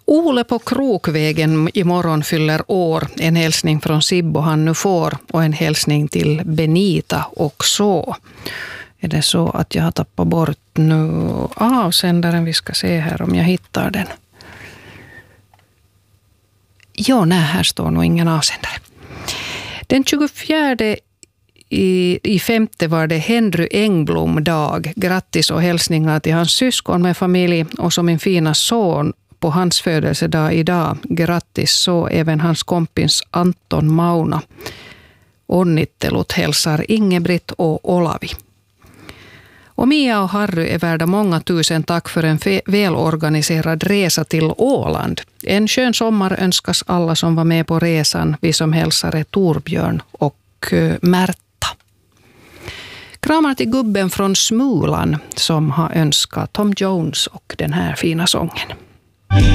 Ole på Krokvägen imorgon fyller år. En hälsning från Sibbo han nu får och en hälsning till Benita också. Är det så att jag har tappat bort nu avsändaren? Vi ska se här om jag hittar den. Ja, nej, här står nog ingen avsändare. Den 24 i femte var det Henry Engblom dag. Grattis och hälsningar till hans syskon med familj och som min fina son på hans födelsedag idag. Grattis så även hans kompis Anton Mauna. Onnittelut hälsar Ingebritt och Olavi. Och Mia och Harry är värda många tusen tack för en välorganiserad resa till Åland. En skön sommar önskas alla som var med på resan. Vi som hälsar är Torbjörn och Märta. Kramar till gubben från Smulan som har önskat Tom Jones och den här fina sången.